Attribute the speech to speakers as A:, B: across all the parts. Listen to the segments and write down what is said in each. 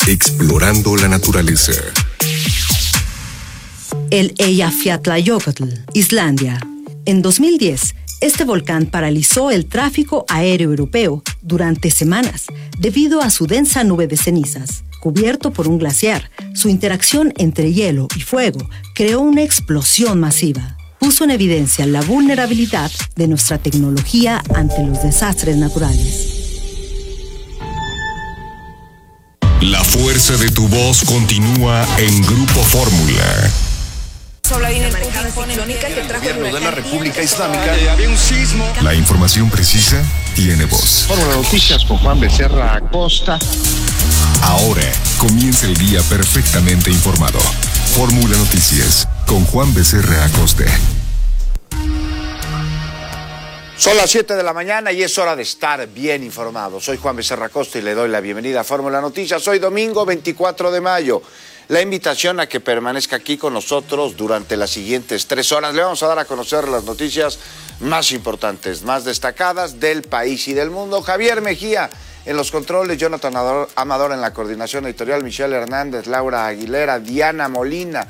A: Explorando la naturaleza.
B: El Eyjafjallajökull, Islandia. En 2010, este volcán paralizó el tráfico aéreo europeo durante semanas debido a su densa nube de cenizas. Cubierto por un glaciar, su interacción entre hielo y fuego creó una explosión masiva. Puso en evidencia la vulnerabilidad de nuestra tecnología ante los desastres naturales.
A: La fuerza de tu voz continúa en Grupo Fórmula.
C: El gobierno de la República Islámica.
D: Había un sismo.
A: La información precisa tiene voz.
E: Fórmula Noticias con Juan Becerra Acosta.
A: Ahora comienza el día perfectamente informado. Fórmula Noticias con Juan Becerra Acosta.
C: Son las 7 de la mañana y es hora de estar bien informado. Soy Juan Becerra Acosta y le doy la bienvenida a Fórmula Noticias. Hoy domingo 24 de mayo. La invitación a que permanezca aquí con nosotros durante las siguientes 3 horas. Le vamos a dar a conocer las noticias más importantes, más destacadas del país y del mundo. Javier Mejía en los controles, Jonathan Amador en la coordinación editorial, Michelle Hernández, Laura Aguilera, Diana Molina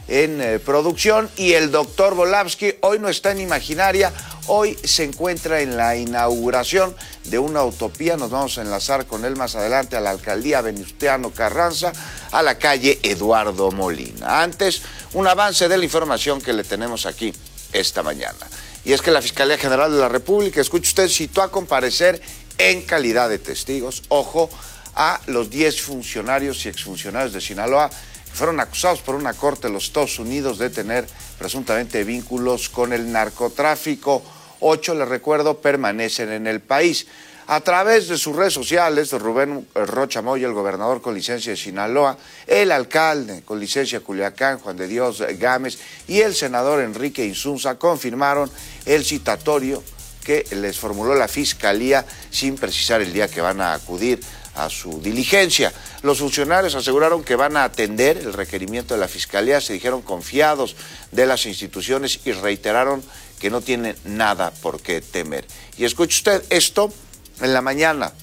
C: en producción y el doctor Volavsky hoy no está en Imaginaria, hoy se encuentra en la inauguración de una utopía. Nos vamos a enlazar con él más adelante a la alcaldía Venustiano Carranza, a la calle Eduardo Molina. Antes, un avance de la información que le tenemos aquí esta mañana. Y es que la Fiscalía General de la República, escuche usted, citó a comparecer en calidad de testigos, ojo, a los 10 funcionarios y exfuncionarios de Sinaloa fueron acusados por una corte de los Estados Unidos de tener presuntamente vínculos con el narcotráfico. 8, les recuerdo, permanecen en el país. A través de sus redes sociales, Rubén Rocha Moya, el gobernador con licencia de Sinaloa, el alcalde con licencia de Culiacán, Juan de Dios Gámez, y el senador Enrique Insunza confirmaron el citatorio que les formuló la Fiscalía sin precisar el día que van a acudir a su diligencia. Los funcionarios aseguraron que van a atender el requerimiento de la Fiscalía, se dijeron confiados de las instituciones y reiteraron que no tienen nada por qué temer. Y escuche usted esto, en la mañana,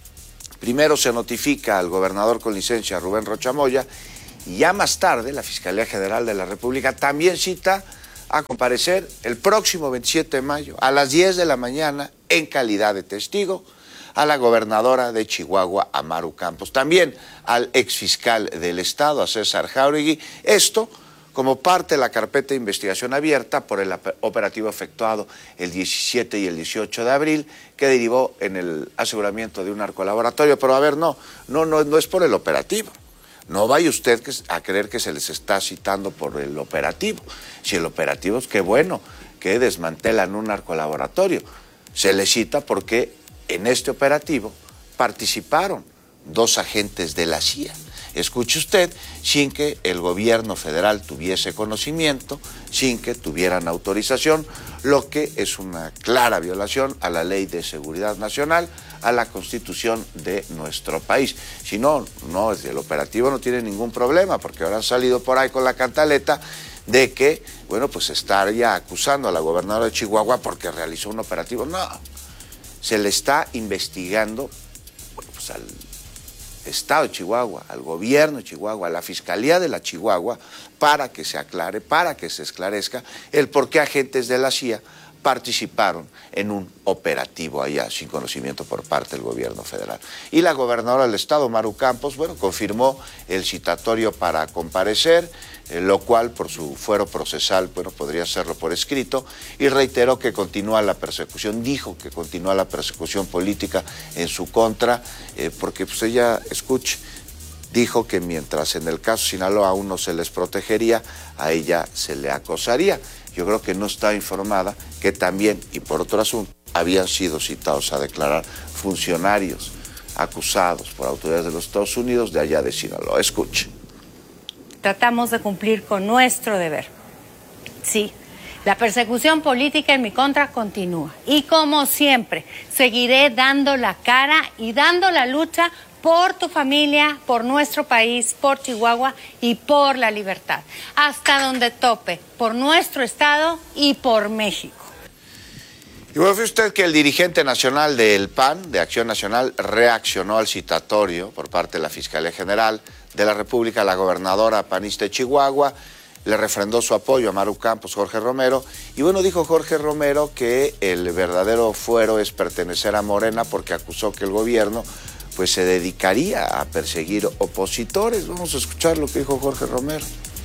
C: primero se notifica al gobernador con licencia, Rubén Rocha Moya, y ya más tarde la Fiscalía General de la República también cita a comparecer el próximo 27 de mayo a las 10 de la mañana en calidad de testigo a la gobernadora de Chihuahua, Amaru Campos, también al exfiscal del Estado, a César Jáuregui, esto como parte de la carpeta de investigación abierta por el operativo efectuado el 17 y el 18 de abril, que derivó en el aseguramiento de un narcolaboratorio. Pero a ver, no es por el operativo. No vaya usted a creer que se les está citando por el operativo. Si el operativo es que bueno, que desmantelan un narcolaboratorio. Se les cita porque en este operativo participaron 2 agentes de la CIA. Escuche usted, sin que el gobierno federal tuviese conocimiento, sin que tuvieran autorización, lo que es una clara violación a la Ley de Seguridad Nacional, a la Constitución de nuestro país. Si no, el operativo no tiene ningún problema, porque ahora han salido por ahí con la cantaleta de que, bueno, pues estar ya acusando a la gobernadora de Chihuahua porque realizó un operativo. No, se le está investigando, bueno, pues al Estado de Chihuahua, al gobierno de Chihuahua, a la Fiscalía de la Chihuahua, para que se aclare, para que se esclarezca el por qué agentes de la CIA participaron en un operativo allá sin conocimiento por parte del gobierno federal. Y la gobernadora del Estado, Amaru Campos, bueno, confirmó el citatorio para comparecer, lo cual por su fuero procesal, bueno, podría hacerlo por escrito, y reiteró que continúa la persecución, dijo que continúa la persecución política en su contra, porque pues ella, escuche, dijo que mientras en el caso Sinaloa aún no se les protegería, a ella se le acosaría. Yo creo que no está informada que también, y por otro asunto, habían sido citados a declarar funcionarios acusados por autoridades de los Estados Unidos de allá de Sinaloa. Escuche.
F: Tratamos de cumplir con nuestro deber. Sí, la persecución política en mi contra continúa. Y como siempre, seguiré dando la cara y dando la lucha por tu familia, por nuestro país, por Chihuahua y por la libertad. Hasta donde tope, por nuestro Estado y por México.
C: Y bueno, fue usted que el dirigente nacional del PAN, de Acción Nacional, reaccionó al citatorio por parte de la Fiscalía General de la República, la gobernadora panista de Chihuahua, le refrendó su apoyo a Maru Campos, Jorge Romero, y bueno, dijo Jorge Romero que el verdadero fuero es pertenecer a Morena porque acusó que el gobierno pues se dedicaría a perseguir opositores. Vamos a escuchar lo que dijo Jorge Romero.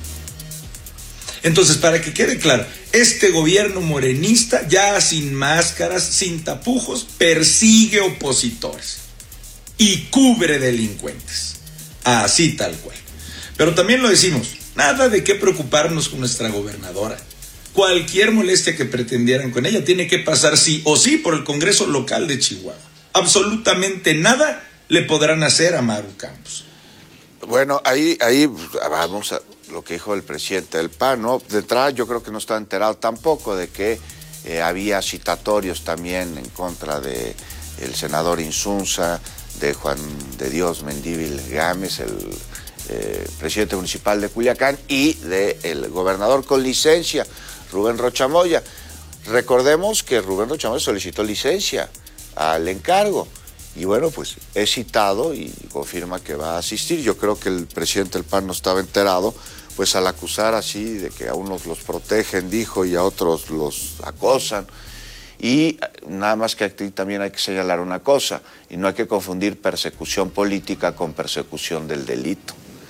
D: Entonces, para que quede claro, este gobierno morenista, ya sin máscaras, sin tapujos, persigue opositores y cubre delincuentes. Así tal cual. Pero también lo decimos, nada de qué preocuparnos con nuestra gobernadora. Cualquier molestia que pretendieran con ella tiene que pasar sí o sí por el Congreso local de Chihuahua. Absolutamente nada le podrán hacer a Maru Campos.
C: Bueno, ahí vamos a lo que dijo el presidente del PAN, ¿no? De entrada yo creo que no está enterado tampoco de que había citatorios también en contra de el senador Insunza, de Juan de Dios Mendívil Gámez, el presidente municipal de Culiacán, y del gobernador con licencia, Rubén Rocha Moya. Recordemos que Rubén Rocha Moya solicitó licencia al encargo. Y bueno, pues es citado y confirma que va a asistir. Yo creo que el presidente del PAN no estaba enterado, pues al acusar así de que a unos los protegen, dijo, y a otros los acosan. Y nada más que aquí también hay que señalar una cosa, y no hay que confundir persecución política con persecución del delito.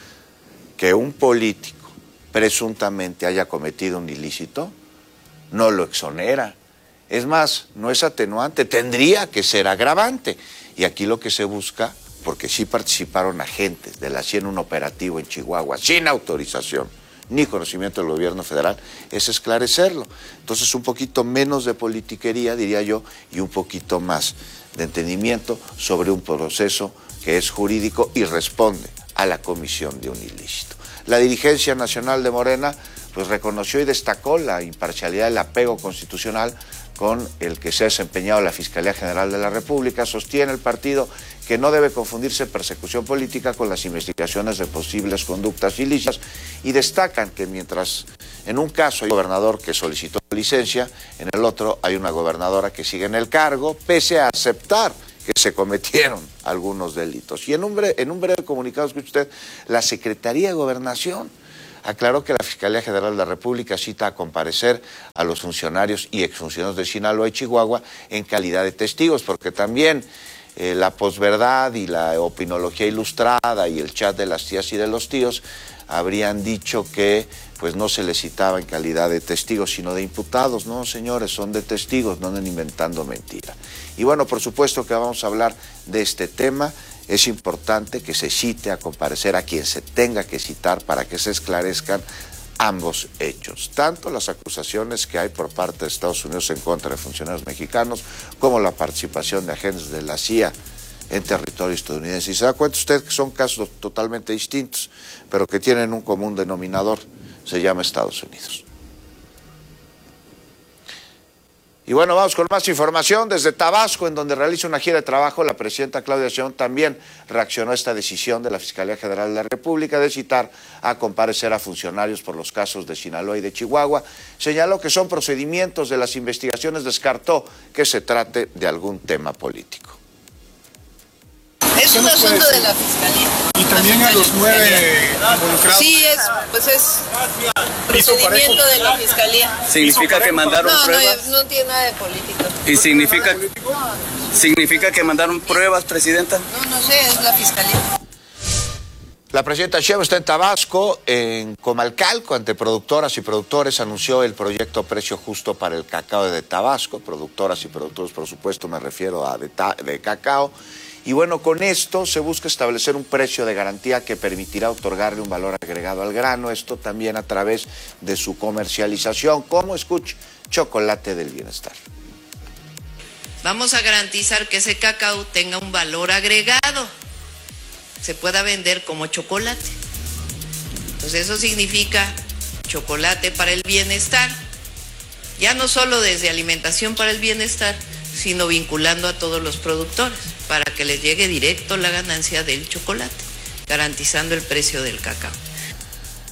C: Que un político presuntamente haya cometido un ilícito no lo exonera. Es más, no es atenuante, tendría que ser agravante. Y aquí lo que se busca, porque sí participaron agentes de la CIA en un operativo en Chihuahua, sin autorización ni conocimiento del gobierno federal, es esclarecerlo. Entonces un poquito menos de politiquería, diría yo, y un poquito más de entendimiento sobre un proceso que es jurídico y responde a la comisión de un ilícito. La dirigencia nacional de Morena pues reconoció y destacó la imparcialidad, el apego constitucional con el que se ha desempeñado la Fiscalía General de la República. Sostiene el partido que no debe confundirse persecución política con las investigaciones de posibles conductas ilícitas y destacan que mientras en un caso hay un gobernador que solicitó licencia, en el otro hay una gobernadora que sigue en el cargo pese a aceptar que se cometieron algunos delitos. Y en un breve comunicado, escuche usted, la Secretaría de Gobernación aclaró que la Fiscalía General de la República cita a comparecer a los funcionarios y exfuncionarios de Sinaloa y Chihuahua en calidad de testigos, porque también la posverdad y la opinología ilustrada y el chat de las tías y de los tíos habrían dicho que pues no se les citaba en calidad de testigos, sino de imputados. No, señores, son de testigos, no anden inventando mentira. Y bueno, por supuesto que vamos a hablar de este tema. Es importante que se cite a comparecer a quien se tenga que citar para que se esclarezcan ambos hechos, tanto las acusaciones que hay por parte de Estados Unidos en contra de funcionarios mexicanos, como la participación de agentes de la CIA en territorio estadounidense. Y se da cuenta usted que son casos totalmente distintos, pero que tienen un común denominador, se llama Estados Unidos. Y bueno, vamos con más información desde Tabasco, en donde realiza una gira de trabajo. La presidenta Claudia Sheinbaum también reaccionó a esta decisión de la Fiscalía General de la República de citar a comparecer a funcionarios por los casos de Sinaloa y de Chihuahua. Señaló que son procedimientos de las investigaciones, descartó que se trate de algún tema político.
G: Es un asunto de la Fiscalía.
H: Y también a los 9 involucrados.
G: Sí, es procedimiento de la Fiscalía.
I: ¿Significa que mandaron pruebas?
G: No tiene nada de político.
I: ¿Y significa que mandaron pruebas, presidenta?
G: No sé, es la Fiscalía.
C: La presidenta Sheinbaum está en Tabasco, en Comalcalco, ante productoras y productores, anunció el proyecto Precio Justo para el Cacao de Tabasco. Productoras y productores, por supuesto, me refiero a de cacao. Y bueno, con esto se busca establecer un precio de garantía que permitirá otorgarle un valor agregado al grano, esto también a través de su comercialización, como escuche, Chocolate del Bienestar.
G: Vamos a garantizar que ese cacao tenga un valor agregado, se pueda vender como chocolate. Entonces eso significa chocolate para el bienestar, ya no solo desde alimentación para el bienestar, sino vinculando a todos los productores para que les llegue directo la ganancia del chocolate, garantizando el precio del cacao.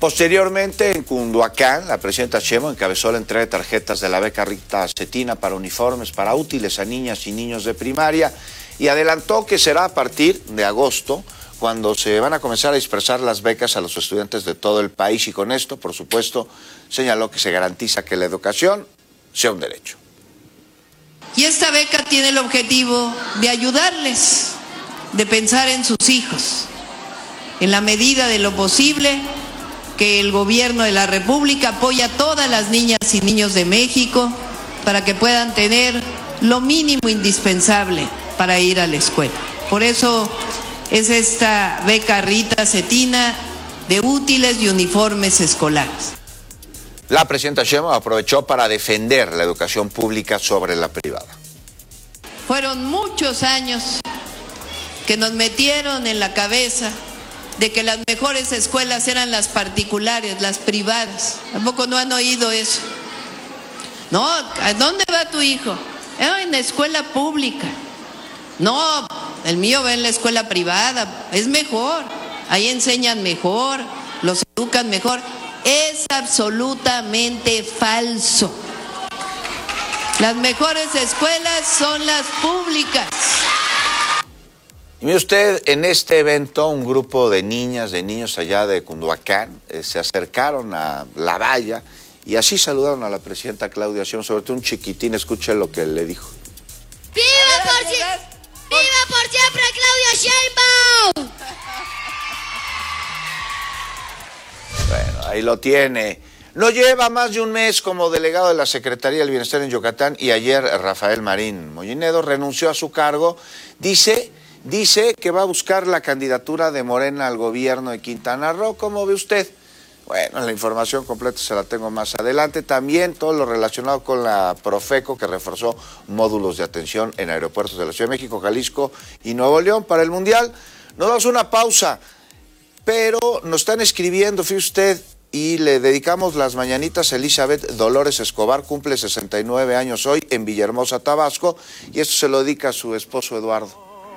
C: Posteriormente, en Cunduacán, la presidenta Sheinbaum encabezó la entrega de tarjetas de la beca Rita Cetina para uniformes para útiles a niñas y niños de primaria y adelantó que será a partir de agosto cuando se van a comenzar a dispersar las becas a los estudiantes de todo el país y con esto, por supuesto, señaló que se garantiza que la educación sea un derecho.
G: Y esta beca tiene el objetivo de ayudarles, de pensar en sus hijos, en la medida de lo posible que el gobierno de la República apoya a todas las niñas y niños de México para que puedan tener lo mínimo indispensable para ir a la escuela. Por eso es esta beca Rita Cetina de útiles y uniformes escolares.
C: La presidenta Sheinbaum aprovechó para defender la educación pública sobre la privada.
G: Fueron muchos años que nos metieron en la cabeza de que las mejores escuelas eran las particulares, las privadas. ¿Tampoco no han oído eso? No, ¿a dónde va tu hijo? En la escuela pública. No, el mío va en la escuela privada, es mejor, ahí enseñan mejor, los educan mejor. Es absolutamente falso. Las mejores escuelas son las públicas.
C: Y mire usted, en este evento un grupo de niñas, de niños allá de Cunduacán se acercaron a la valla y así saludaron a la presidenta Claudia Sheinbaum, sobre todo un chiquitín, escuche lo que le dijo.
J: ¡Viva por siempre Claudia Sheinbaum!
C: Bueno, ahí lo tiene. No lleva más de un mes como delegado de la Secretaría del Bienestar en Yucatán y ayer Rafael Marín Mollinedo renunció a su cargo. Dice que va a buscar la candidatura de Morena al gobierno de Quintana Roo. ¿Cómo ve usted? Bueno, la información completa se la tengo más adelante. También todo lo relacionado con la Profeco, que reforzó módulos de atención en aeropuertos de la Ciudad de México, Jalisco y Nuevo León para el Mundial. Nos damos una pausa, pero nos están escribiendo, fíjese usted, y le dedicamos las mañanitas a Elizabeth Dolores Escobar, cumple 69 años hoy en Villahermosa, Tabasco, y esto se lo dedica a su esposo Eduardo.